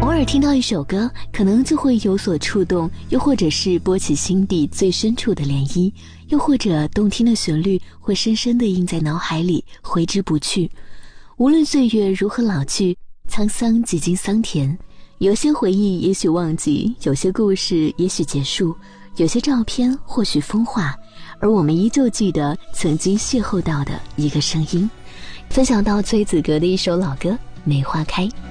偶尔听到一首歌，可能就会有所触动，又或者是拨起心底最深处的涟漪，又或者动听的旋律会深深地印在脑海里，挥之不去。无论岁月如何老去，沧桑几经桑田，有些回忆也许忘记，有些故事也许结束，有些照片或许风化，而我们依旧记得曾经邂逅到的一个声音。分享到崔子格的一首老歌《梅花开》。